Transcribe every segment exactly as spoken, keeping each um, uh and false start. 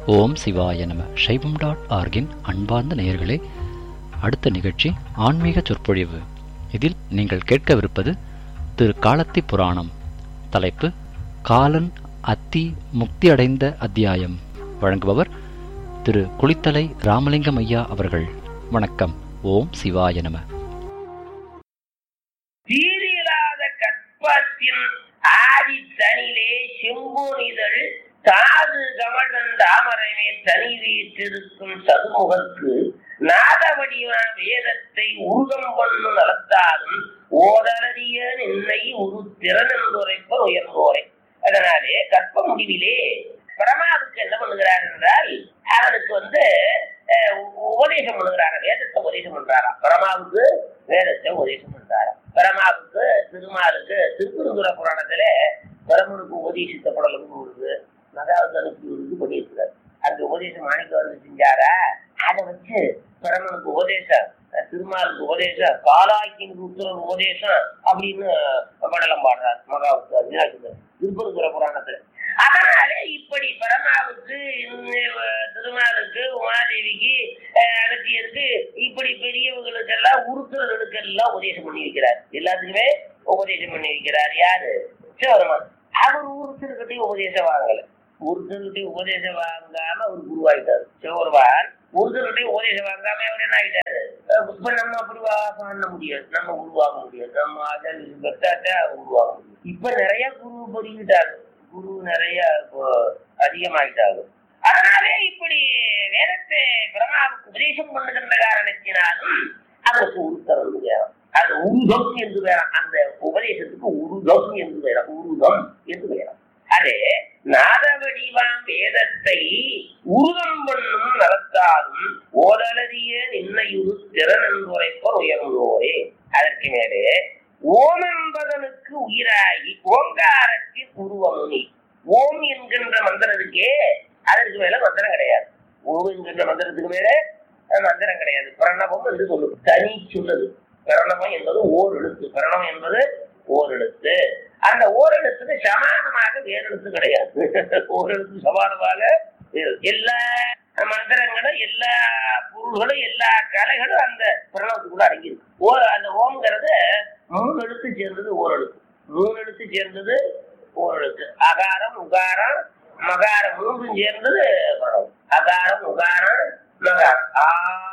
ஓம் சிவாய நம. சைவம் டாட் ஆர்கின் அன்பார்ந்த நேயர்களே, அடுத்த நிகழ்ச்சி ஆன்மீக சொற்பொழிவு. இதில் நீங்கள் கேட்கவிருப்பது திரு காலத்தி புராணம். தலைப்பு காலன் அத்தி முக்தி அடைந்த அத்தியாயம். வழங்குபவர் திரு குளித்தலை ராமலிங்கம் ஐயா அவர்கள். வணக்கம். ஓம் சிவாய நம. தீரிலாத கற்பத்தின் ஆதி தனிலே செம்பொனிதழ் தாது கமலன் தாமரமே தனி வீற்றிருக்கும் சதுமுகற்கு நாத வடிவ வேதத்தை உருகம் பண்ணு நடத்தாலும் ஓதறிய நின்னை ஒரு திறனென்றுரைப்பர் உயர்ந்தோரை. அதனாலே கற்ப முடிவிலே பரமாவுக்கு என்ன பண்ணுகிறார் என்றால், அவனுக்கு வந்து உபதேசம் பண்ணுகிறாரா, வேதத்தை உபதேசம் பண்றாரா. பரமாவுக்கு வேதத்தை உபதேசம் பண்றாரா. பரமாவுக்கு திருமாலுக்கு திருக்குறுங்குற புராணத்துல பரமனுக்கு உபதேசித்த படலுக்கு வருது, மகாவுக்கு அனுப்பி விருது பண்ணியிருக்கிறார். அந்த உபதேசம் மாணிக்க வந்து செஞ்சாரா, அதை வச்சு பரமனுக்கு உபதேசம், திருமாலுக்கு உபதேசம், காலாக்கின் உத்தரவு உபதேசம் அப்படின்னு படலம் பாடுறார் மகாவுக்கு அருணாச்சல திருக்குறுங்குற புராணத்துல. அதனாலே இப்படி பரமாவுக்கு திருமாலுக்கு உமாதேவிக்கு அகத்தியருக்கு இப்படி பெரியவர்களுக்கு எல்லாம் உருத்துறதுக்கு எல்லாம் உபதேசம் பண்ணி வைக்கிறார். எல்லாத்துக்குமே உபதேசம் பண்ணி வைக்கிறார். யாரு? சிவபெருமான். அவர் உருத்தர்கிட்டையும் உபதேசம் வாங்கல. உருத்தர்கிட்டையும் உபதேசம் வாங்காம அவர் குருவாயிட்டாரு. சிவபெருமான் உருத்தர்கிட்டையும் உபதேசம் வாங்காம அவர் என்ன ஆயிட்டாரு? இப்ப நம்ம அப்படி பண்ண முடியாது, நம்ம உருவாக முடியாது, நம்ம அதை உருவாக முடியாது. இப்ப நிறைய குரு பொறிக்கிட்டாரு, குரு நிறைய அதிகமாயிட்டாங்க. அதனாலே இப்படி வேதத்தை பிரம்மாவுக்கு உபதேசம் பண்ணுகின்ற காரணத்தினாலும் அதற்கு உருத்தரம் வேணும். அது உருதம் என்று வேணும். அந்த உபதேசத்துக்கு உருதம் என்று வேணும், உருதம் என்று வேணும். அதே நாத வடிவாம் வேதத்தை உருதம் பண்ணும் நடத்தாலும் ஓதலறிய நின்னையுறு திறனென்றுரைப்பர் உயர்ந்தோரே. அதற்கு மேலே ஓம் என்பதனுக்கு உயிராகி ஓங்காரத்தில் உருவமுனி. ஓம் என்கின்ற மந்திரத்துக்கே அதற்கு மேல மந்திரம் கிடையாது. ஓம் என்கின்ற மந்திரத்துக்கு மேல மந்திரம் கிடையாது. பிரணவம் என்று சொல்லுது, தனி சொல்லுது. பிரணவம் என்பது ஓர் எழுத்து, பிரணவம் என்பது ஓர் எழுத்து. அந்த ஓர் எழுத்துக்கு சமானமாக வேறு எழுத்து கிடையாது. ஓர் எழுத்து சமானமாக எல்லா மந்திரங்களும் எல்லா பொருள்களும் எல்லா கலைகளும் அந்த பிரணவத்துக்குள்ள அடங்கியிருக்கு. ஓ அந்த ஓம்ங்கிறது மூணு எழுத்து சேர்ந்தது ஓர் எழுத்து, மூணு எழுத்து சேர்ந்தது ஓர் எழுத்து. அகாரம் உகாரம் மகாரம் மூன்றும் சேர்ந்தது பிரணவம். அகாரம் உகாரம் மகாரம். ஆ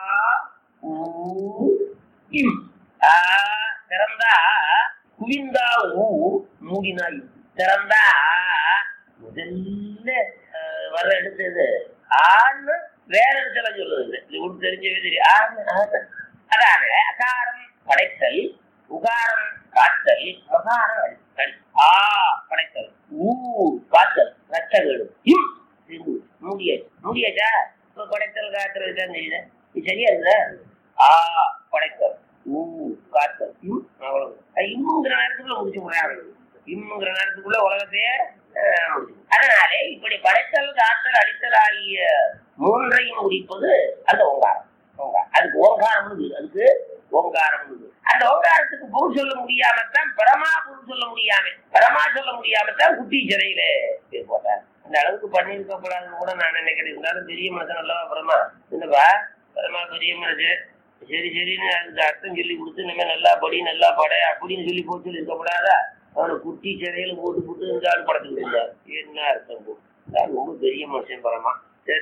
ஊ இம். ஆ திறந்தா குவிந்தா ஊ மூடினா இம். திறந்தா முதல்ல வர்ற எடுத்தது ஆன்னு வேற இடத்துல சொல்லுது. உங்களுக்கு தெரிஞ்சவே தெரியும். ஆன்னு அதான அகாரம் படைத்தல், உகாரம் காத்தல், மகாரம் அடித்தல். ஆ படைத்தல், ஊ காத்தல், ரச்சகடு, இம் மூடியாச்சு. மூடியாச்சா? இப்ப படைத்தல் காத்தல் தெரியுது. இது சரியா இருக்குதா? ஆ படைத்தல், ஊ காத்தல், இம். அவ்வளவு. இம்முங்கிற நேரத்துக்குள்ள முடிச்சு முடியாது. இம்முங்கிற நேரத்துக்குள்ள உலகத்தையே முடிச்சு. அதனாலே இப்படி படைத்தல் காத்தல் அடித்தல் ஆகிய மூன்றையும் முடிப்பது அந்த ஓங்காரம். ஓங்காரம் அதுக்கு ஓங்காரம், அதுக்கு ஓங்காரம். அந்த ஓங்காரத்துக்கு பொருள் சொல்ல முடியாமத்தான் பரமா பொருள் சொல்ல முடியாம பரமா சொல்ல முடியாமத்தான் குட்டி சிறையில போட்டார். அந்த அளவுக்கு பண்ணியிருக்கப்படாதுன்னு கூட நான் நினைக்கிறேன். இருந்தாலும் பெரிய மனுஷன் அல்லவா பரமா. இல்லப்பா பரமா பெரிய மனுஷன், சரி சரின்னு அதுக்கு அர்த்தம் சொல்லி கொடுத்து இனிமே நல்லா படி நல்லா பட அப்படின்னு சொல்லி போட்டு சொல்லி இருக்கப்படாதா? அவனை குட்டி சிறையில போட்டு போட்டு இருந்தாலும் படத்துக்கு இருந்தார். என்ன அர்த்தம் போ, ரொம்ப பெரிய மனுஷன் பரமா.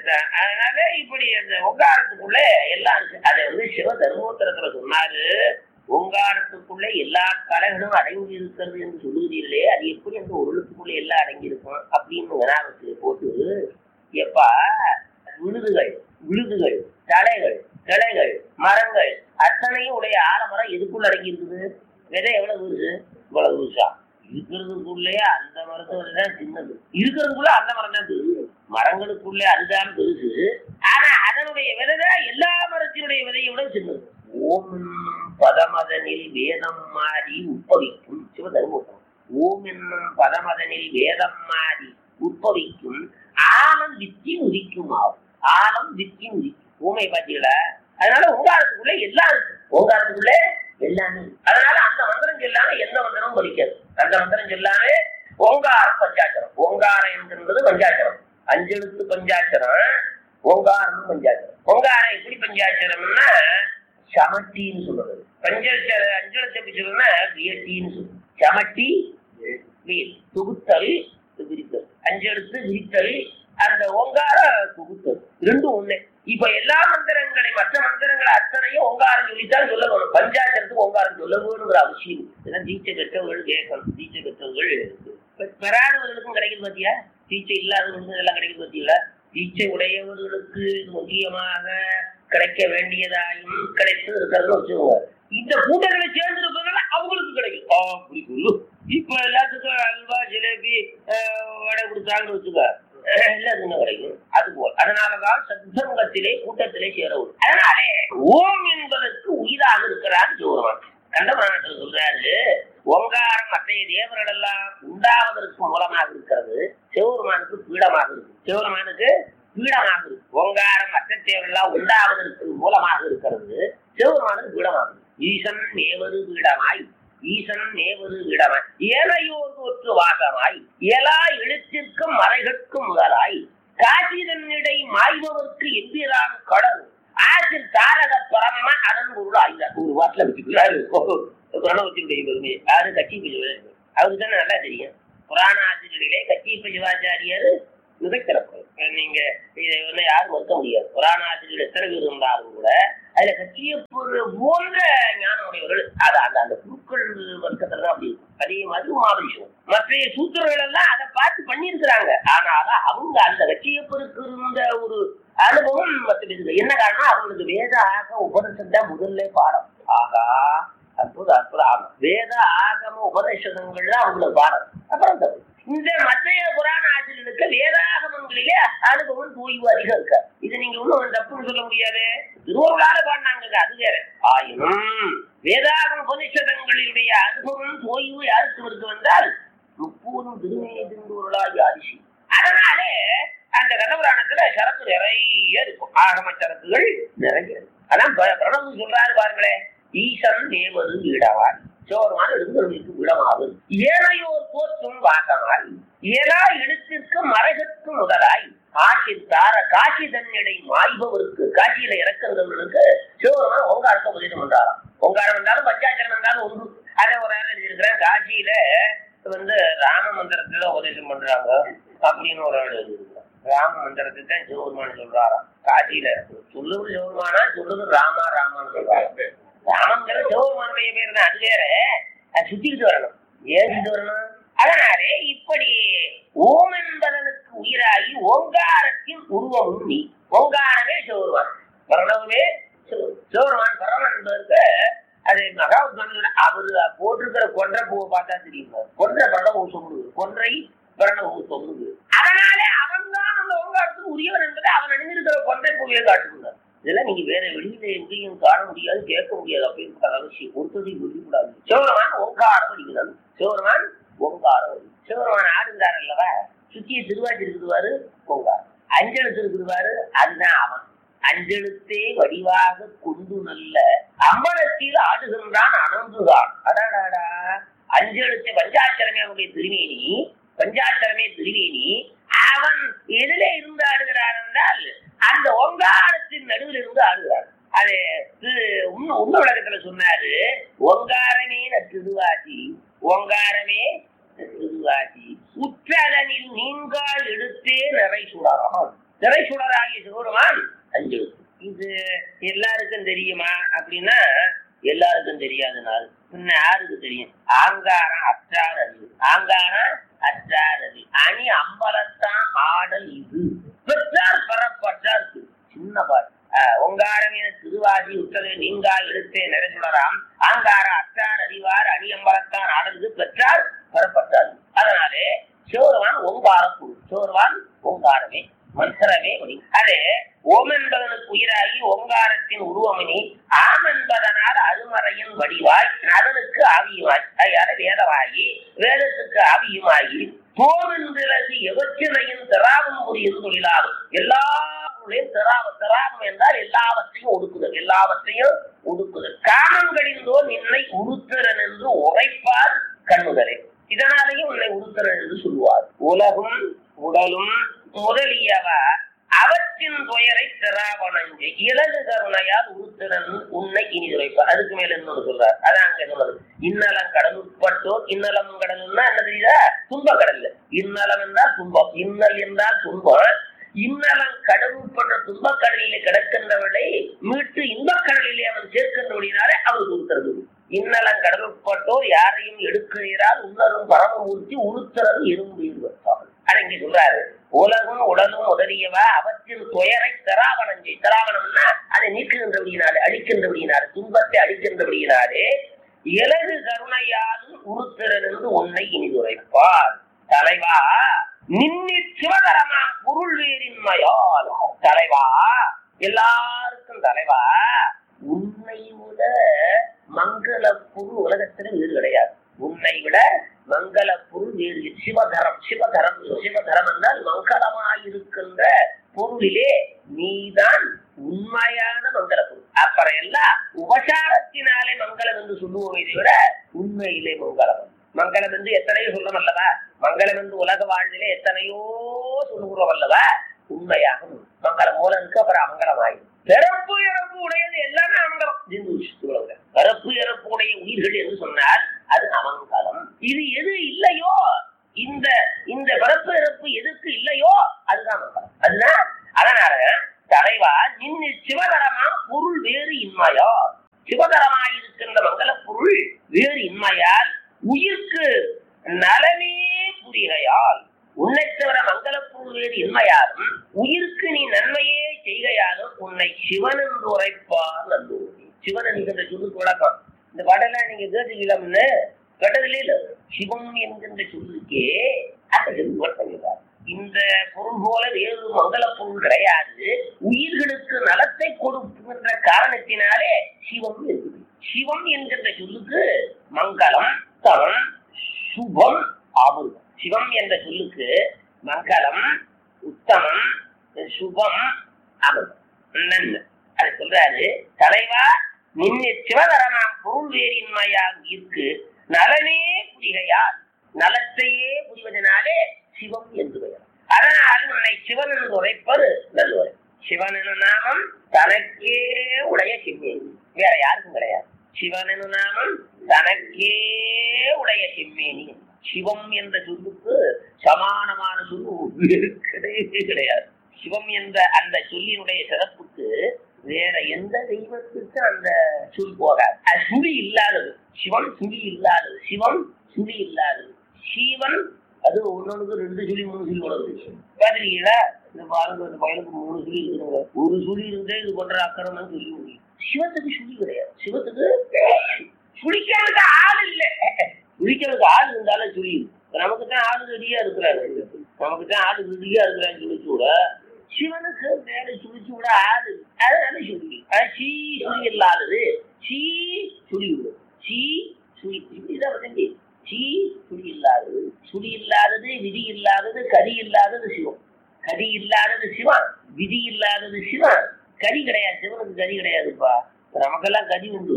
அதனால இப்படி அந்த ஓங்காரத்துக்குள்ள எல்லாம் இருக்கு. அதை வந்து சிவ தர்மோத்தரத்துல சொன்னாரு. ஓங்காரத்துக்குள்ள எல்லா கலைகளும் அடங்கி இருக்கிறது என்று சொல்லுகிறீர்களே, அது எப்படி அந்த ஒரு எழுத்துக்குள்ள எல்லாம் அடங்கி இருக்கும் அப்படின்னு வினாவுக்கு போட்டு, எப்பா விழுதுகள் விழுதுகள் தலைகள் கிளைகள் மரங்கள் அத்தனையும் உடைய ஆலமரம் எதுக்குள்ள அடங்கி இருக்குது? விதை எவ்வளவு வருது? இவ்வளவு வருஷா இருக்கிறதுக்குள்ளே அந்த மரத்தோட தான் சின்னது, இருக்கிறதுக்குள்ள அந்த மரம் தான் பெருசு. மரங்களுக்குள்ளே அதுதான் பெருசு, ஆனா அதனுடைய விதைதான் எல்லா மரத்தினுடைய விதையை விட சின்னது. ஓம் பதமதனில் வேதம் மாறி உற்பவிக்கும் சிவதர்மபுரம். ஓம் என்னும் பதமதனில் வேதம் மாறி உற்பவிக்கும் ஆலம் வித்தி உதிக்கும் ஆகும். ஆலம் வித்தி உதிக்கும். ஊமை பார்த்தீங்களா? அதனால ஓங்காரத்துக்குள்ள எல்லாம் இருக்கு. ஓங்காரத்துக்குள்ள எல்லாமே. அதனால அந்த மந்திரம் சொல்லாம எந்த மந்திரமும் படிக்காது. அந்த மந்திரம் சொல்லாம ஓங்காரம் பஞ்சாட்சரம். ஓங்காரம் என்கின்றது பஞ்சாட்சரம். அஞ்செழுத்து பஞ்சாட்சரம், ஓங்காரம் பஞ்சாட்சரம். ஓங்காரம் எப்படி பஞ்சாட்சரம்னா சமட்டின்னு சொல்றது. பஞ்சாட்சர அஞ்செழுத்து எப்படி சொல்றதுன்னா வியட்டின்னு சொல்றது. சமட்டி தொகுத்தல் விரித்தல், அஞ்செழுத்து விரித்தல், அந்த ஓங்கார தொகுத்தல் ரெண்டும் ஒண்ணு. இப்ப எல்லா மந்திரங்களை மற்ற மந்திரங்களை அத்தனையும் ஓங்காரம் சொல்லித்தான் சொல்ல வேணும். பஞ்சாட்சரத்துக்கு ஓங்காரம் சொல்ல வேணுங்கிற அவசியம். இதெல்லாம் தீட்சை பெற்றவர்கள் கேட்கணும். தீட்சை பெற்றவர்கள் பெறாதவர்களுக்கும் கிடைக்குது பாத்தியா, தீட்சை இல்லாதவர்களுக்கும் எல்லாம் கிடைக்குது பாத்தீங்களா. தீட்சை உடையவர்களுக்கு முக்கியமாக கிடைக்க வேண்டியதாயும் கிடைத்து இருக்கிறது வச்சுக்கோங்க. இந்த கூட்டங்களை சேர்ந்து இருப்பதுனால அவங்களுக்கு கிடைக்கும். அப்படி சொல்லு. இப்ப எல்லாத்துக்கும் அல்வா ஜிலேபி வடை கொடுத்தாங்கன்னு வச்சுக்க, எல்லாத்துக்கும் கிடைக்கும். அது போல் அதனாலதான் சத்சங்கத்திலே கூட்டத்திலே சேரவும். அதனாலே ஓம் என்பதற்கு உயிராக இருக்கிறார் ஜோரமான். கண்டபுராணத்தில் சொல்றாரு, ஓங்காரம் மற்றைய தேவர்கள் எல்லாம் உண்டாவதற்கு மூலமாக இருக்கிறது, சிவபெருமானுக்கு பீடமாக இருக்கு. சிவபெருமானுக்கு பீடமாக இருக்கு. ஓங்காரம் மற்ற தேவர்கள் எல்லாம் உண்டாவதற்கு மூலமாக இருக்கிறது, சிவபெருமானுக்கு பீடமாக இருக்கு. ஈசன் நேவது பீடமாய், ஈசன் நேவது பீடமாய், ஏனையோர் தோற்று வாசமாய், எல்லா எழுத்திற்கும் மறைகட்கும் முதலாய், காசிதன்னிடை மாய்பவர்க்கு எந்திரான் கடல், ஆற்றில் தாரக பரம அதன் பொருள் ஆயுதா. ஒரு வாட்டில வச்சுக்கிறாரு பிரணவத்தினுடைய பெருமை. யாரு? கச்சிப்ப சிவாச்சாரியர். அவருக்கு தானே நல்லா தெரியும். புராண ஆசிரியர்களே கச்சிப்ப சிவாச்சாரியர் மிகச்சிறப்பு. நீங்க இதை வந்து யாரும் மறுக்க முடியாது. புராண ஆசிரியர்கள் எத்தனை பேர் இருந்தாலும் கூட அதுல கச்சியப்பூர் போன்ற ஞானமுடையவர்கள் அது அந்த அந்த குழுக்கள் வர்க்கத்துல தான் அப்படி இருக்கும். அதே மாதிரி உமாபரிஷம் மற்ற சூத்திரர்கள் எல்லாம் அதை பார்த்து பண்ணியிருக்கிறாங்க. ஆனாலும் அவங்க அந்த கச்சியப்பூருக்கு இருந்த ஒரு அனுபவம் மற்ற பேருக்கு என்ன காரணம்? அவங்களுக்கு வேத ஆக உபனிஷம் தான் முதல்ல பாடம். ஆகா அற்புத அற்புதம். வேத ஆகம உபனிஷதங்கள்ல அவங்களுக்கு பாடம். அப்புறம் தப்பு இந்த மற்றைய புராண ஆசிரியர்களுக்கு வேதாகமங்களிலே அனுபவம் தோய்வு அதிகம் இருக்கா. இது நீங்க ஒன்னும் தப்புன்னு சொல்ல முடியாது. திருவருளால பாடினாங்க, அது வேற. ஆயினும் வேதாகம உபனிஷதங்களுடைய அனுபவம் தோய்வு யாருக்கு இருக்கு வந்தால் முப்பூரும் திருமையை திருவருளாகி ஆதிசி. அதனாலே அந்த கதபுராணத்துல சரத்து நிறைய இருக்கும். ஆகம சரத்துகள் நிறைய இருக்கும். அதான் பிரணவு சொல்றாரு பாருங்களேன், ஈசன் தேவது வீடவாய், சோர்மான எழுந்தவர்களுக்கு விடமாவது, ஏனையோர் தோற்றும் வாசமாய், ஏழா எழுத்திற்கு மறைகற்கு முதலாய், காட்சி தார காட்சி தன்னிடை மாய்பவருக்கு, காட்சியில இறக்கிறவர்களுக்கு சிவபெருமான் ஓங்காரத்தை உபதேசம் பண்றாராம். ஓங்காரம் என்றாலும் பஞ்சாட்சரம் என்றாலும் ஒன்று. அதை ஒரு ஆள் எழுதியிருக்கிறேன், காட்சியில வந்து ராம மந்திரத்துல உபதேசம் பண்றாங்க அப்படின்னு ஒரு ஆள் எழுதியிருக்கிறேன். ராம மந்திரத்தை தான் சிவபெருமான் சொல்றாராம். காட்சியில சொல்லுவது சிவபெருமானா, சொல்லுவது ராமா ராமான்னு சொல்றாங்க. ராமங்கிற சிவபெருமானுடைய பேர் தான். அது வேற, அது சுத்திட்டு வரணும். ஏன் சுத்தி வரணும்? அதனாலே இப்படி ஓம் என்பதனுக்கு உயிராகி ஓங்காரத்தின் உருவமும் நீ. ஓங்காரமே சிவபெருமான், பிரணவமே சிவபெருமான். பிரணவன் என்பதற்கு அது மகாத்மான் அவரு போட்டிருக்கிற கொன்றை பூவை பார்த்தா தெரியுமா? கொன்றை பிரணவ சொல்லுது, கொன்றை பிரணவ சொல்லுது. அதனாலே அவன் தான் அந்த ஓங்காரத்துக்கு உரியவன் என்பதை அவன் அணிந்திருக்கிற கொன்றை பூவையை காட்டுகிறார். இதெல்லாம் நீங்க வேற வெளியில எங்கேயும் காண முடியாது, கேட்க முடியாது. அப்படின்னு அவசியம் ஒருத்தரையும் வெளிக்கூடாது. சிவபெருமான் ஓங்காரம் அடிக்கிறார். சிவபெருமான் ஓங்காரம் அடி. சிவபெருமான் ஆடுகிறார் அல்லவா, சுத்திய திருவாச்சி இருக்குதுவாரு ஓங்காரம், அஞ்செழுத்து இருக்குதுவாரு, அதுதான் அவன். அஞ்செழுத்தே வடிவாக கொண்டு நல்ல அம்பலத்தில் ஆடுகின்றான் அனந்துதான். அடாடாடா, அஞ்செழுத்தை பஞ்சாட்சரமே அவனுடைய திருவேணி, பஞ்சாட்சரமே திருவேணி. அவன் எதில இருந்து ஆடுகிறார் என்றால் அந்த ஓங்காரத்தின் நடுவில் இருந்து ஆடுகிறார். அது உண்மை விளக்கத்துல சொன்னாரு, ஓங்காரமே திருவாச்சி, ஓங்காரமே திருவாச்சி, உற்றதனில் நீங்கால் எடுத்தே நிறை சுடரான். நிறை சுடராகிய சிவபெருமான் அஞ்சு. இது எல்லாருக்கும் தெரியுமா அப்படின்னா எல்லாருக்கும் தெரியாதுனால பின்ன யாருக்கு தெரியும்? ஆங்காரம் அற்றார் அறிவு, ஆங்காரம் அற்றார் அறிவு, அணி அம்பலத்தான் ஆடல் இது பெற்றார் பெறப்பட்டார். சின்ன பாட்டு. ஓங்காரம் என திருவாதி உத்தரவு நீங்கால் எடுத்தே நிறை சுடராம், ஆங்காரம் அற்றார் அறிவார் அணி அம்பலத்தான் ஆடல் பெற்றார் பெறப்பட்டார். அதனாலே சிவபெருமான் ஓங்காரம், சிவபெருமான் ஓங்காரமே மந்திரமே. அதே ஓம் என்பதனுக்கு உயிராகி ஓங்காரத்தின் உருவமணி, ஆம் என்பதனால் அருமறையின் வடிவாய், அதனுக்கு ஆவியுமாய், அதையால வேதமாகி வேதத்துக்கு ஆவியுமாகி, தோமென்றது எவற்றினையும் திராவம் புரியும் தொழிலாகும். எல்லாருடையும் திராவம், திராவம் என்றால் எல்லாவற்றையும் ஒடுக்குதல், எல்லாவற்றையும் ஒடுக்குதல். காமங்களிந்தோ நின்னை உருத்திரன் என்று உரைப்பார் கண்ணுதலே. இதனாலேயும் உன்னை உருத்திரன் என்று சொல்லுவார். உலகும் உடலும் முதலிய உடையவா அவற்றின் துயரை திராவணஞ்சு இலகு கருணையால் உருத்திரன் உன்னை இனி துரைப்பார். அதுக்கு மேல இன்னொன்று சொல்றார். அதான் அங்க சொன்னது. இன்னலம் கடலுட்பட்டோர், இன்னலம் கடல்னா என்ன தெரியுதா? துன்ப கடல்ல. இன்னலம் என்றால் துன்பம், இன்னல் என்றால் துன்பம். இன்னலம் கடலுட்பட்ட துன்ப கடலிலே கிடக்கின்றவளை மீட்டு இன்பக் கடலிலே அவன் சேர்க்கின்றபடினாலே அவருக்கு உருத்துறது. இன்னலம் கடலுட்பட்டோர் யாரையும் எடுக்கிறார் உன்னரும் பரமமூர்த்தி உருத்துறது எறும்பு இருப்பார்கள். அதை இங்க சொல்றாரு. உலகும் உடலும் உதறியவா அவற்றின் துயரை திராவணம் செய். திராவணம்னா அதை நீக்குகின்றபடியினாலே, அழிக்கின்றபடியினாலே, துன்பத்தை அழிக்கின்றபடியினாலே இலகு கருணையாலும் உருத்திரன் என்று உன்னை இனிதுரைப்பார். தலைவா நின்னி சிவகரமாம் பொருள் வேறின்மையால். தலைவா எல்லாருக்கும் தலைவா, உன்னை விட மங்கள பொருள் உலகத்திலே வேறு கிடையாது. உன்னை விட மங்கள பொருள் வேறு. சிவதரம் சிவதரம் சிவதரம் என்றால் மங்களமாயிருக்கின்ற பொருளிலே நீதான் உண்மையான மங்கள பொருள். அப்புறம் எல்லாம் உபசாரத்தினாலே மங்களம் என்று சொல்லுவோம். இதை விட உண்மையிலே மங்களம். மங்களம் என்று எத்தனையோ சொல்றோம் அல்லவா? மங்களம் என்று உலக வாழ்விலே எத்தனையோ சொல்லுகிறோம் அல்லவா? உண்மையாக மங்களம் மூலம் இருக்கு. அப்புறம் அமங்கலமாயிடும். பிறப்பு இறப்பு உடையது எல்லாமே அமங்கலம். பிறப்பு இறப்பு உடைய உயிர்கள் என்று சொன்னால் அது அமங்கலம். இது எது இல்லையோ, இந்த இந்த பிறப்பு இறப்பு எதுக்கு இல்லையோ அதுதான் மங்களம். அதுதான். அதனால தலைவா நின்று சிவகரமா பொருள் வேறு இன்மையோ, சிவகரமாயிருக்கின்ற மங்கள பொருள் வேறு இன்மையால் உயிர்க்கு நலமே புரிகையால், உன்னை தவிர மங்கள பொருள் வேறு இன்மையாலும் உயிருக்கு நீ நன்மையே செய்கையாலும் உன்னை சிவன் என்று உரைப்பார் நல்லூர். சிவன் என்கின்ற சொல்லுக்கு விளக்கம் இந்த பாடெல்லாம் நீங்க கேட்டுக்கலாம்னு கேட்டதில்லை. இல்ல, சிவம் என்கின்ற சொல்லுக்கே விளக்கம். இந்த பொருள் போல வேறு மங்கள பொருள் கிடையாது. உயிர்களுக்கு நலத்தை கொடுக்கின்ற காரணத்தினாலே சிவம் இருக்குது. சிவம் என்கின்ற சொல்லுக்கு மங்களம், தவம், சுபம், அமிர்தம். சிவம் என்ற சொல்லுக்கு மங்களம், உத்தமம், சுபம், அமிர்தம். நன்மை. அது சொல்றாரு. தலைவா நின்று சிவகரமாம் பொருள் வேறின்மையாக இருக்கு நலனே புரிகையால், நலத்தையே புரிவதனாலே சிவம் என்று பெயர். அதனால் உன்னை சிவன் என்று உரைப்பது நல்லுரை. சிவன் என நாமம் தனக்கே உடைய சிம்மேனி, வேற யாருக்கும் கிடையாது. சிவன் என நாமம் தனக்கே உடைய சிம்மேனி. சிவம் என்ற சொல்லுக்கு சமானமான சொல்லு கிடையவே கிடையாது. சிவம் என்ற அந்த சொல்லினுடைய சிறப்புக்கு வேற எந்த தெய்வத்துக்கு அந்த சொல் போகாது. அது சுழி இல்லாதது. சிவம் சுழி இல்லாதது. சிவம் சுழி இல்லாதது. சிவன் அது ஒன்னொன்னுக்கு ரெண்டு சுழி மூணு சுழி உலகம் பாத்திருக்கீங்களா? இந்த பாருங்க, இந்த பயனுக்கு மூணு சுழி இருக்குங்க. ஒரு சுழி இருந்தே இது பண்ற அக்கறம் சொல்லி முடியும். சிவத்துக்கு சுழி கிடையாது. சிவத்துக்கு சுழிக்கிறதுக்கு ஆள் இல்லை. சுழிக்கிறதுக்கு ஆள் இருந்தாலும் சுழி. நமக்கு தான் ஆளு ரெடியா இருக்கிறாரு. நமக்கு தான் ஆளு ரெடியா இருக்கிறான்னு சுழிச்சு விட, சிவனுக்கு மேல சுழிச்சு விட ஆளு. அதனால சுழி. சி சுழி இல்லாதது. சி சுழி விடும். சி சுழி இப்படிதான் வந்து சி சுழி இல்லாதது. சுழி இல்லாதது, விதி இல்லாதது, கதி இல்லாதது சிவம். கதி இல்லாதது சிவன், விதி இல்லாதது சிவன். கதி கிடையாது. சிவனுக்கு கதி கிடையாதுப்பா. நமக்கெல்லாம் கதி உண்டு,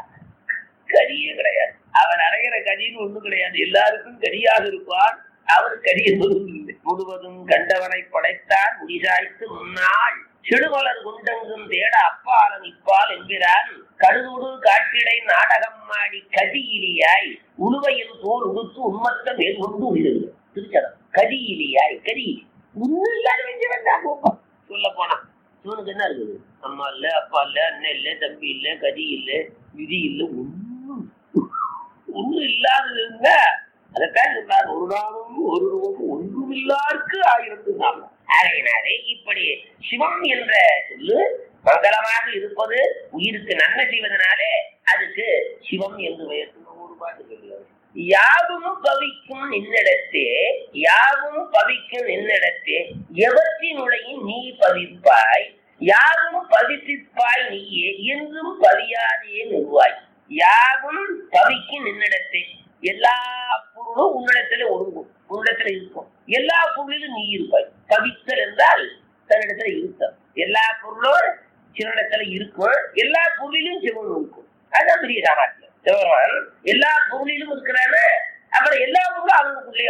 கதியே கிடையாது. அவன் அடைகிற கதின்னு ஒண்ணும் கிடையாது. எல்லாருக்கும் கதியாக இருப்பான். அவர் கதி என்பதும் இல்லை. முழுவதும் கண்டவனை படைத்தான் முடிசாய்த்து முன்னாள் செடுமலர் குண்டங்கும் தேட அப்பாலன் இப்பால் என்கிறான். கடுதுடு காட்டிடை நாடகம் மாடி கதியிலியாய் உழுவையில் தோல் உடுத்து உண்மத்த மேற்கொண்டு உயிரில் திருச்சனம். கதியிலியாய் கதி ஒன்னும் இல்லாத வேண்டாம் சொல்ல போனா. இவனுக்கு என்ன இருக்குது? அம்மா இல்ல, அப்பா இல்ல, அண்ணன் இல்ல, தம்பி இல்ல, கதி இல்ல, விதி இல்ல, ஒன்னும் ஒன்னும் இல்லாதது இருந்த அதைத்தான் சொன்னார். ஒரு நாளும் ஒரு ரூபம் ஒன்றுமில்லாருக்கு ஆயிரத்து நாள். ஆகையினாலே இப்படி சிவம் என்ற சொல்லு மங்களமாக இருப்பது உயிருக்கு நன்மை செய்வதனாலே அதுக்கு சிவம் என்று பெயர். ஒரு பாட்டு சொல்லுவார். யாவும் பவிக்கும் நின்னிடத்தே, யாவும் பவிக்கும் நின்னிடத்தே எவற்றினுடையும் நீ பவிப்பாய், யாவும் பவிப்பிப்பாய் நீயே என்றும் பவியாதே நிறுவாய். யாவும் பவிக்கும் நின்னிடத்தே, எல்லா பொருளும் உன்னிடத்துல ஒடுங்கும், உன்னிடத்துல இருக்கும். எல்லா பொருளிலும் நீ இருப்பாய். பவித்தல் என்றால் தன்னிடத்துல இருத்தல். எல்லா பொருளும் சிவனிடத்துல இருக்கும், எல்லா பொருளிலும் சிவன் இருக்கும். அதுதான் பெரிய சாமர்த்தியம். சிவபெருமான் எல்லா பொருளிலும் இருக்கிறான, அப்புறம் எல்லா பொருளும் அவனுக்குள்ளே அடங்கும்.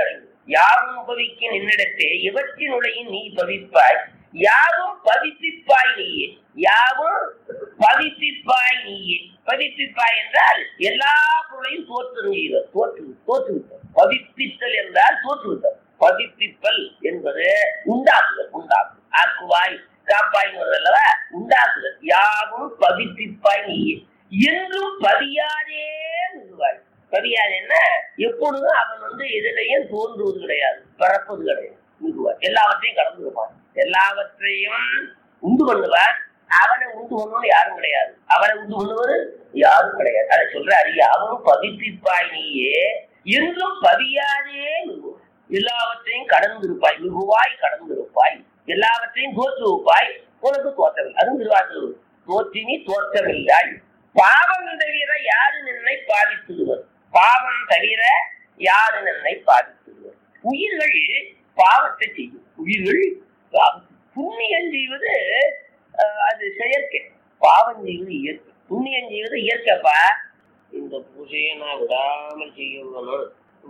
யாவும் பவிக்கு நின்னிடத்தே இவற்றினுடைய நீ பவிப்பாய் யாவும் பதிப்பிப்பாய் நீயே யாவும் பதிப்பிப்பாய் நீயே பதிப்பிப்பாய் என்றால் எல்லா பொருளையும் தோற்று தோற்று தோற்றுவித்தல் பதிப்பித்தல் என்றால் தோற்றுவித்தல் பதிப்பித்தல் என்பது உண்டாக்குதல் உண்டாக்கு ஆக்குவாய் காப்பாய் அல்லவா உண்டாக்குதல் யாவும் பதிப்பிப்பாய் நீயே என்றும் பதியாதே நிறுவாய் பதியாது என்ன எப்பொழுதும் அவன் வந்து எதிலையும் தோன்றுவது கிடையாது பிறப்பது கிடையாது நிறுவாய் எல்லாவற்றையும் கடந்து இருப்பான் எல்லாவற்றையும் உண்டு பண்ணுவான் அவனை உண்டு பண்ணுவது யாரும் கிடையாது அவனை உண்டு பண்ணுவது யாரும் கிடையாது அதை சொல்ற அறியாவும் பதிப்பிப்பாய் நீயே என்றும் பதியாதே மிகுவாய் எல்லாவற்றையும் கடந்திருப்பாய் மிகுவாய் கடந்திருப்பாய் எல்லாவற்றையும் தோற்று வைப்பாய் உனக்கு தோற்றவில்லை அது திருவாசூர் தோற்றினி தோற்றவில்லை பாவம் தவிர யாரு நின்னை பாதித்துடுவர் பாவம் தவிர யாரு நின்னை பாதித்துடுவர் உயிர்கள் பாவத்தை செய்யும் உயிர்கள் புண்ணியம் செய்வது அது செயற்கை பாவம் செய்வது இயற்கை புண்ணியம் செய்வது இயற்கைப்பா இந்த பூஜையை நான் விடாமல் செய்ய வேணும்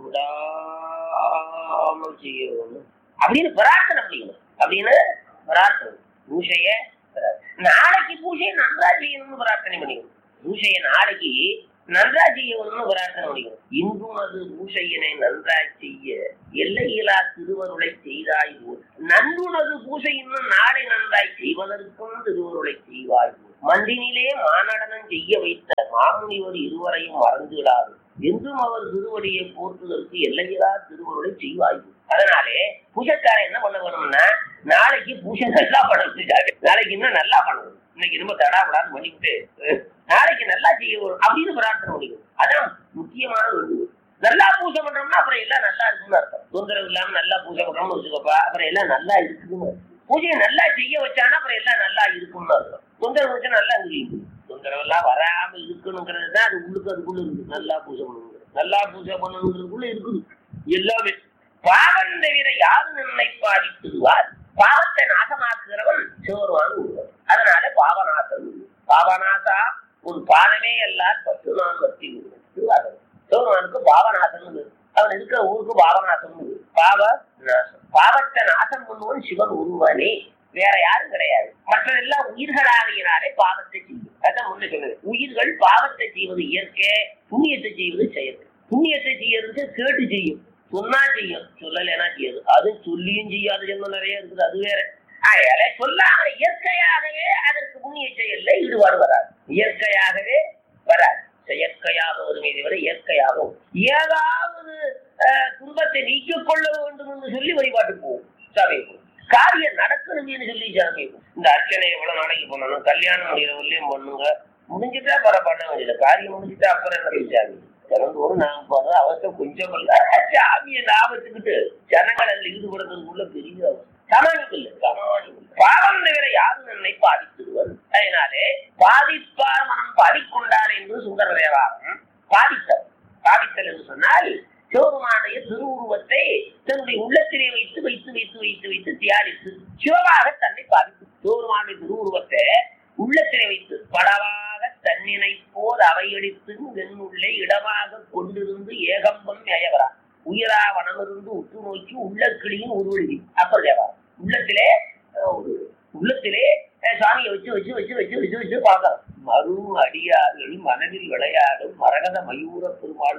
விடாமல் செய்ய வேணும் அப்படின்னு பிரார்த்தனை பண்ணிக்கணும் அப்படின்னு பிரார்த்தனை பூஜைய நாளைக்கு பூஜையை நன்றா செய்யணும்னு பிரார்த்தனை பண்ணிக்கணும் பூஜையை நாளைக்கு நன்றா செய்யணும்னு பிரார்த்தனை பண்ணிக்கணும் இன்றுனது பூஜையினை நன்றாய் செய்ய எல்லையிலா திருவருளை செய்தாய் போல் நன்றுனது பூஜை இன்னும் நாளை நன்றாய் செய்வதற்கும் திருவருளை செய்வாய் போல் மண்டினிலே மாநடனம் செய்ய வைத்த மாமுனிவர் இருவரையும் மறந்துவிடாது என்றும் அவர் திருவடியை போற்றுவதற்கு எல்லையிலா திருவருளை செய்வாய் போல் அதனாலே பூஜைக்காரன் என்ன பண்ண வேணும்னா நாளைக்கு பூஜை நல்லா பண்ண நாளைக்கு இன்னும் நல்லா பண்ணணும் இன்னைக்கு ரொம்ப தடாபடாது பண்ணிவிட்டு நாளைக்கு நல்லா செய்ய வரும் அப்படின்னு பிரார்த்தனை பண்ணிக்கணும் அதான் முக்கியமான வேண்டுகோள் நல்லா பூஜை பண்றோம்னா அப்புறம் எல்லாம் நல்லா இருக்குன்னு அர்த்தம் தொந்தரவு இல்லாம நல்லா பூஜை பண்றோம்னு வச்சுக்கப்பா அப்புறம் எல்லாம் நல்லா இருக்குன்னு பூஜையை நல்லா செய்ய வச்சானா அப்புறம் எல்லாம் நல்லா இருக்கும்னு அர்த்தம் தொந்தரவு வச்சா நல்லா இருக்கு தொந்தரவு எல்லாம் வராம இருக்கணுங்கிறது தான் அது உள்ளுக்கு அதுக்குள்ள இருக்கு நல்லா பூஜை பண்ணணும் நல்லா பூஜை பண்ணணுங்கிறதுக்குள்ள இருக்குது எல்லாமே பாவம் தவிர யாரு நின்னை பாதித்துடுவார் பாவத்தை நாசமாக்குகிறவன் சிவருவான் உள்ளவர் அதனால பாவநாசன் பாவநாசா ஒரு பாவமே எல்லாம் பத்து நாள் வத்தி சிவருவானுக்கு பாவநாசன் அவன் இருக்கிற ஊருக்கு பாவநாசன் பாவ நாசம் பாவத்தை நாசம் பண்ணுவன் சிவன் உருவானே வேற யாரும் கிடையாது மற்றதெல்லாம் உயிர்களாகினாலே பாவத்தை செய்யும் அதான் முன்ன சொல்லுது உயிர்கள் பாவத்தை செய்வது இயற்கை புண்ணியத்தை செய்வது செயற்கை புண்ணியத்தை செய்யறதுக்கு கேட்டு செய்யும் சொன்னா செய்யும் சொல்லலைன்னா செய்யாது அது சொல்லியும் செய்யாத ஜென்மம் நிறைய இருக்குது அது வேற அதனால சொல்லாம இயற்கையாகவே அதற்கு புண்ணிய செயல்ல ஈடுபாடு வராது இயற்கையாகவே வராது செயற்கையாக வருமே தவிர இயற்கையாகவும் ஏதாவது துன்பத்தை நீக்கிக் கொள்ள வேண்டும் என்று சொல்லி வழிபாட்டு போகும் சபைக்கும் காரியம் நடக்கணும்னு சொல்லி சமைக்கும் இந்த அர்ச்சனை எவ்வளவு நாளைக்கு பண்ணணும் கல்யாணம் முடியறவர்களையும் பண்ணுங்க முடிஞ்சுட்டா பர பண்ண வேண்டியது காரியம் முடிஞ்சுட்டா அப்புறம் என்ன சாமி திறந்தோடு நாங்க போறது அவசியம் கொஞ்சம் இல்ல சாமியை லாபத்துக்கிட்டு ஜனங்கள் அதுல ஈடுபடுறதுக்குள்ள பெரிய சமாளிப்பு இல்லை சமாளிப்பு பாவம் தவிர யாரும் என்னை பாதித்துடுவர் அதனாலே பாதிப்பார் மனம் பாதிக்கொண்டார் என்று சுந்தர தேவாரம் பாதித்தல் பாதித்தல் என்று சொன்னால் சிவபெருமானுடைய திருவுருவத்தை தன்னுடைய உள்ளத்திலே வைத்து வைத்து வைத்து வைத்து வைத்து தியானித்து சிவமாக தன்னை பாதித்து சிவபெருமானுடைய திருவுருவத்தை உள்ளத்திலே வைத்து படவாக தன்னினை போர் அவையடித்து வெண்ணுள்ளே இடமாக கொண்டிருந்து ஏகம்பம் நயவரா உயிரா வனமிருந்து உற்று நோக்கி உள்ள கிளியும் உருவெழுதி அப்புறம் தேவா உள்ளத்திலே உள்ளத்திலே சாமியை வச்சு வச்சு வச்சு வச்சு வச்சு வச்சு பார்க்கலாம் மறு அடியார்கள் மனதில் விளையாடும் மரகத மயூர பெருமாள்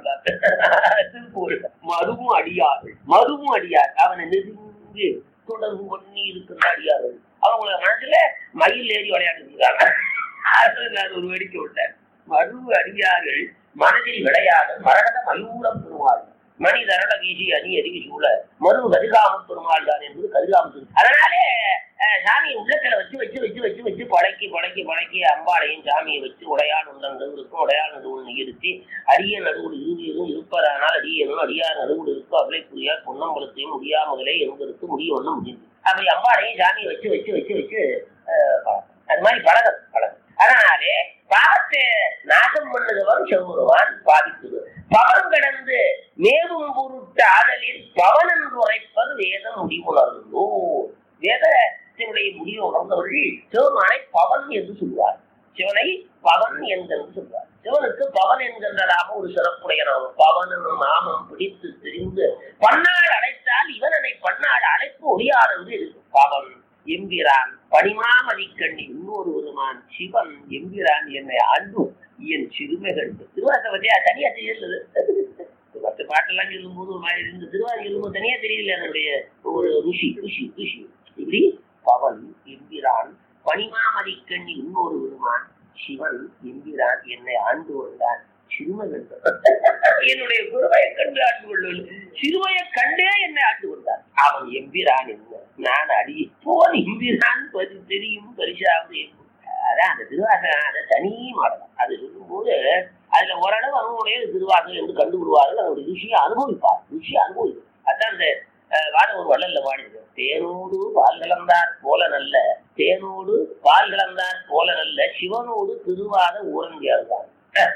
மருவும் அடியார்கள் மருவும் அடியார் அவனை நெருங்கி தொடர்பு பண்ணி இருக்கின்ற அடியார்கள் அவங்கள மனசுல மயில் ஏறி விளையாடுறாங்க ஒரு வேடிக்கை விட்டார் மரு அடியார்கள் மனதில் விளையாடும் மரகத மயூர பெருமாள் மணி தரட வீசி அணி எரிவி சூழ மரு கதிகாம பெருமாள் தான் என்பது கதிகாம அதனாலே சாமியை உள்ளத்துல வச்சு வச்சு வச்சு வச்சு வச்சு பழக்கி பழக்கி பழக்கி அம்பாளையும் சாமியை வச்சு உடையான் உண்டங்கள் இருக்கும் உடையான் நடுவுள் நிகழ்த்தி அரிய நடுவுள் இறுதியும் இருப்பதனால் அடியனும் அடியார் நடுவுள் இருக்கும் அவளை புரியார் பொன்னம்பலத்தையும் முடியா முதலே என்பதற்கு முடிய ஒன்றும் முடியுது அப்படி அம்பாளையும் சாமியை வச்சு வச்சு வச்சு வச்சு அது மாதிரி பழகம் பழகம் அதனாலே பாவத்தை நாசம் பண்ணுகிறவன் செவ்வுருவான் பாதிக்குது பவன் கடந்து மேவும் பொருட்டு ஆதலில் பவன் என்று உரைப்பது வேதம் முடிவுணர்ந்தோ வேதத்தினுடைய முடிவு உணர்ந்தவர்கள் சிவருமானை பவன் என்று சொல்வார் சிவனை பவன் என்கின்ற சொல்வார். சிவனுக்கு பவன் என்கின்றதாக ஒரு சிறப்புடைய நாமம். பவன் என்னும் நாமம் பிடித்து திரிந்து பன்னாள் அழைத்தால் இவனனை பன்னாள் அழைப்பு ஒளியார் என்று இருக்கு. பவன் எம்பிரான் பனிமாமதிக்கண்ணி இன்னொரு ஒருமான் சிவன் எம்பிரான் என்னை ஆண்டு என் சிறுமை கண்டு. திருவாசை பத்தியா தனியா தெரியுது. பத்து பாட்டெல்லாம் சொல்லும் போது ஒரு மாதிரி இருந்து திருவாரூர் சொல்லும் போது தனியா தெரியல என்னுடைய ஒரு ருஷி ருஷி ருஷி இப்படி பவன் எம்பிரான் பனிமாமதிக்கண்ணி இன்னொரு ஒருமான் சிவன் எம்பிரான் என்னை ஆண்டு கொண்டான் சிறுமை கண்டு. என்னுடைய குருவையை கண்டு ஆண்டு கொள்வது சிறுமையை கண்டே என்னை ஆண்டு கொண்டான். அவன் எம்பிரான் என்ன நான் அடி போன் எம்பிரான் பதி தெரியும் பரிசாவது. அதான் அந்த திருவாசகம் அதை தனி மாடலாம். அது சொல்லும் போது அதுல ஓரளவு அவனுடைய திருவாசகம் என்று கண்டுபிடுவார்கள். அதனுடைய ருஷியை அனுபவிப்பார். ருஷியை அனுபவிப்பார். அதான் அந்த வாட ஒரு வள்ளல்ல பாடிது. தேனோடு பால் கலந்தார் போல நல்ல தேனோடு பால் கலந்தார் போல நல்ல சிவனோடு திருவாத ஊரங்கியார்தான்.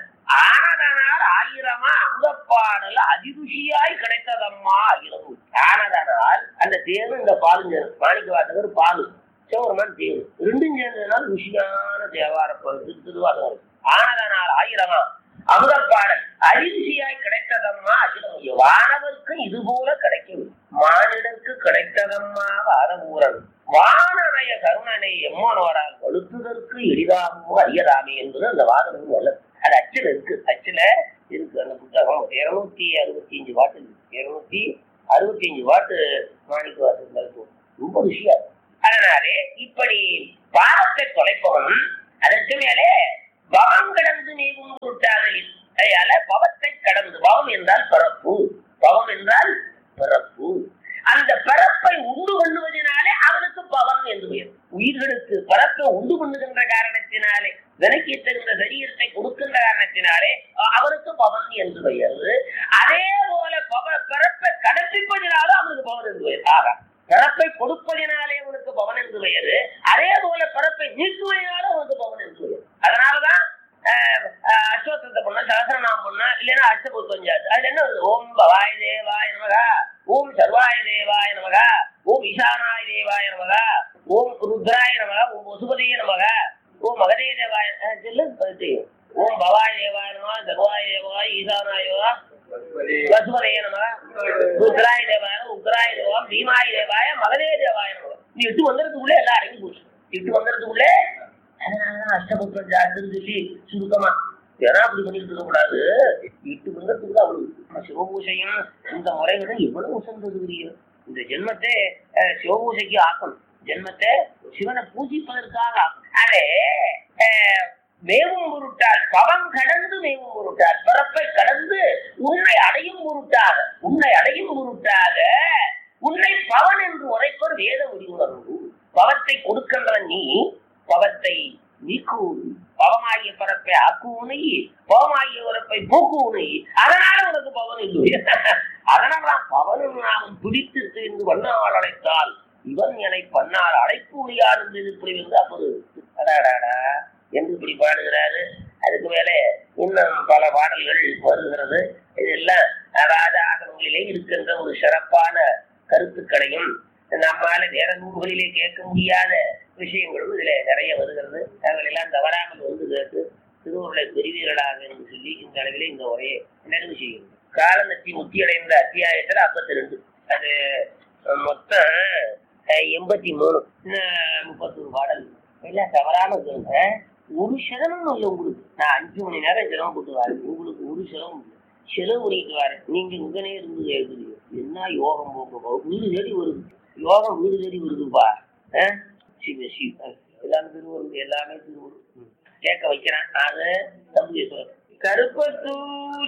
ஆனதனால் ஆயிரமா அமுதப்பாடல் அதிருஷியாய் கிடைத்ததம்மா ஆயிரம். ஆனதனால் அந்த தேனு இந்த பாலுங்க மாணிக்க வாசகர் பாலு சிவபெருமான் தேனு ரெண்டும் சேர்ந்ததுனால ருஷியான தேவார திருவாசகம். ஆனதனால் ஆயிரமா அமுதப்பாடல் அதிருஷியாய் கிடைத்ததம்மா அகிலம். வானவருக்கு இது போல கிடைக்கவில்லை மானிடருக்கு கிடைத்ததம்மா வாதபூரன் வானனைய கருணனை எம்மோனவரால் வலுத்துதற்கு எளிதாகவோ அறியதாமே என்பது அந்த வாதம் நல்லது. அது அச்சில் இருக்கு. அச்சில இருக்கு அந்த புத்தகம். இருநூத்தி அறுபத்தி அஞ்சு பாட்டு இருக்கு. இருநூத்தி அறுபத்தி அஞ்சு பாட்டு மாணிக்க வாசகம் ரொம்ப ருஷியா இருக்கு. அதனாலே இப்படி பாவத்தை தொலைப்பவன் அதற்கு மேலே பவம் கடந்து நீவும் விட்டாதலில். அதனால பவத்தை கடந்து பவம் என்றால் பிறப்பு. பவம் என்றால் பிறப்பு. அந்த பிறப்பை உண்டு பண்ணுவதனாலே அவனுக்கு பவன் என்று பெயர். உயிர்களுக்கு பிறப்பை உண்டு பண்ணுகின்ற காரணத்தினாலே விலைக்கு தகுந்த சரீரத்தை கொடுக்கின்ற காரணத்தினாலே அவனுக்கு பவன் என்று பெயர். அதே போல பவ பிறப்பை கடப்பிப்பதினாலும் அவனுக்கு பவன் என்று பெயர். ஆக பிறப்பை கொடுப்பதினாலே அவனுக்கு பவன் என்று பெயர். அதே போல பிறப்பை நீக்குவதனாலும் அவனுக்கு பவன் என்று பெயர். அதனாலதான் அஸ்வத்தத்தை பண்ண சகசரநாமம் பண்ணா இல்லைன்னா அஷ்டபுத்தஞ்சாச்சு. அதுல என்ன வருது? ஓம் பவாய் தேவாய நமகா, ஓம் சர்வாய தேவாய நமகா, ஓம் ஈசானாய தேவாய நமகா, ஓம் ருத்ராய நமகா, ஓம் வசுபதிய நமகா, ஓம் மகதே தேவாய சொல்லு. ஓம் பவாய் தேவாய நமகா, சர்வாய தேவாய ஈசானாய தேவா வசுபதிய நமகா, ருத்ராய தேவாய உக்ராய தேவா பீமாய தேவாய மகதே தேவாய நமகா. நீ எட்டு வந்துறதுக்குள்ளே எல்லாம் அடங்கி போச்சு. எட்டு வந்துறதுக்குள்ளே அதனாலதான் அஷ்டபுத்திரம் ஜாத்துன்னு சொல்லி சுருக்கமா ஏன்னா அப்படி பண்ணிட்டு இருக்க கூடாது. எட்டு பந்தத்துக்குள்ள அவ்வளவு சிவபூசையும் இந்த முறைகளும் எவ்வளவு உசந்ததுரிய இந்த ஜென்மத்தை சிவபூசைக்கு ஆக்கணும். ஜென்மத்தை சிவனை பூஜிப்பதற்காக ஆக்கணும். அதே மேவும் பொருட்டால் பவம் கடந்து மேவும் பொருட்டால் பிறப்பை கடந்து உன்னை அடையும் பொருட்டாக உன்னை அடையும் பொருட்டாக உன்னை பவன் என்று உரைப்பர் வேத உரிவுணர்வு. பவத்தை கொடுக்கின்றவன் நீ, பவத்தை நீக்குவது பவமாகிய பரப்பை ஆக்குவனை பவமாகிய உரப்பை போக்குவனை. அதனால உனக்கு பவன் இல்லை. அதனால்தான் பவனும் நாம் பிடித்து சேர்ந்து வண்ணால் அழைத்தால் இவன் என்னை பன்னார் அழைப்பு உரியார் என்று இப்படி வந்து அப்போது அடாடாடா என்று இப்படி பாடுகிறாரு. அதுக்கு மேலே இன்னும் பல பாடல்கள் வருகிறது. இதெல்லாம் ராஜாகங்களிலே இருக்கின்ற ஒரு சிறப்பான கருத்துக்களையும் நம்மால வேற நூல்களிலே கேட்க முடியாத விஷயங்களும் இதுல நிறைய வருகிறது. அவர்களெல்லாம் தவறாமல் வந்து கேட்டு திருவுருளை பெறுவீர்களாக என்று சொல்லி இந்த அளவிலே இந்த உரையை நிறைவு செய்யும். காலநத்தி முத்தியடைந்த அத்தியாயத்துல ஐம்பத்தி ரெண்டு அது மொத்தம் எண்பத்தி மூணு முப்பத்தொரு பாடல் எல்லாம் தவறாம கேளுங்க. ஒரு சிரமம் இல்லை உங்களுக்கு. நான் அஞ்சு மணி நேரம் சிரமம் போட்டு வரேன். உங்களுக்கு ஒரு சிரமம் இல்லை. செலவு பண்ணிட்டு வரேன். நீங்க இங்கனே இருந்து கேட்குறீங்க. என்ன யோகம் போங்க வீடு தேடி வருது. யோகம் வீடு தேடி வருதுப்பா. சிவ சிவ எல்லாமே திருவருள் எல்லாமே திருவருள் கேட்க வைக்கிறேன். அது தம்பி கருப்பத்தூர்